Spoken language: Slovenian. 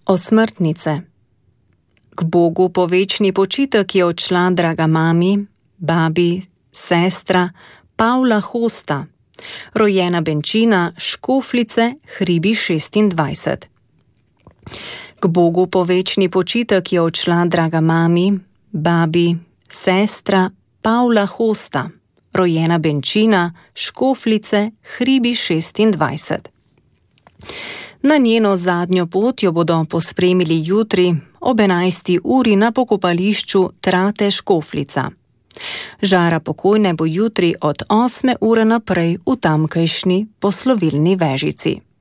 Osmrtnice. K Bogu po večni počitek je odšla draga mami, babi, sestra Pavla Hosta, rojena Benčina, Škoflice, hribi 26. K Bogu po večni počitek je odšla draga mami, babi, sestra Pavla Hosta, rojena Benčina, Škoflice, hribi 26. Na njeno zadnjo pot jo bodo pospremili jutri ob 11. uri na pokopališču Trate Škoflica. Žara pokojne bo jutri od 8. ure naprej v tamkajšnji poslovilni vežici.